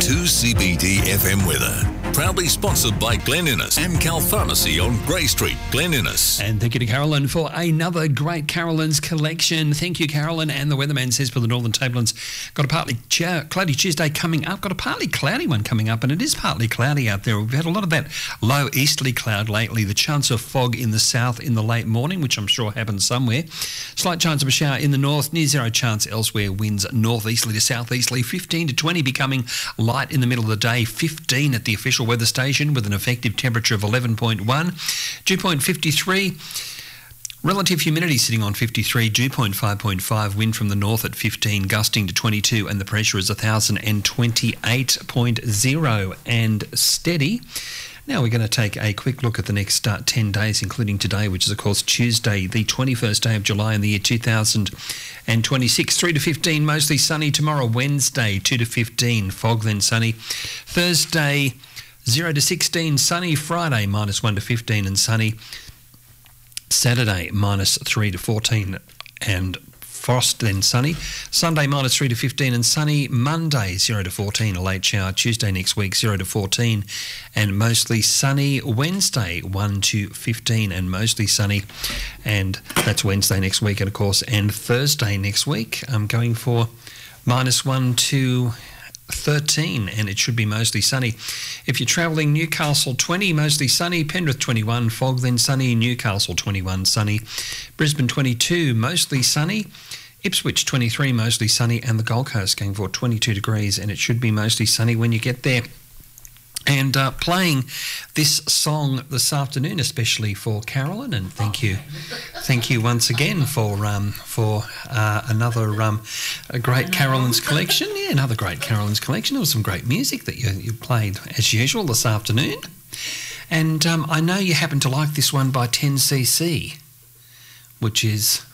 2CBD FM weather. Proudly sponsored by Glen Innes and Cal Pharmacy on Grey Street, Glen Innes. And thank you to Carolyn for another great Carolyn's collection. Thank you, Carolyn. And the weatherman says for the Northern Tablelands, got a partly cloudy Tuesday coming up, got a partly cloudy one coming up, and it is partly cloudy out there. We've had a lot of that low easterly cloud lately. The chance of fog in the south in the late morning, which I'm sure happens somewhere. Slight chance of a shower in the north, near zero chance elsewhere. Winds northeasterly to southeasterly, 15 to 20, becoming light in the middle of the day, 15 at the official weather station with an effective temperature of 11.1, dew point 53, relative humidity sitting on 53, dew point 5.5, wind from the north at 15, gusting to 22, and the pressure is 1,028.0 and steady. Now we're going to take a quick look at the next 10 days, including today, which is, of course, Tuesday, the 21st day of July in the year 2026. 3 to 15, mostly sunny. Tomorrow, Wednesday, 2 to 15, fog then sunny. Thursday, 0 to 16, sunny. Friday, -1 to 15 and sunny. Saturday, -3 to 14 and frost, then sunny. Sunday, -3 to 15 and sunny. Monday, 0 to 14, a late shower. Tuesday next week, 0 to 14 and mostly sunny. Wednesday, 1 to 15 and mostly sunny. And that's Wednesday next week, and of course, and Thursday next week, I'm going for -1 to 13, and it should be mostly sunny. If you're travelling, Newcastle 20, mostly sunny. Penrith 21, fog then sunny. Newcastle 21, sunny. Brisbane 22, mostly sunny. Ipswich 23, mostly sunny. And the Gold Coast going for 22 degrees, and it should be mostly sunny when you get there. And playing this song this afternoon, especially for Carolyn, and thank you once again for another a great Carolyn's collection. Yeah, another great Carolyn's collection. There was some great music that you played as usual this afternoon, and I know you happen to like this one by 10cc, which is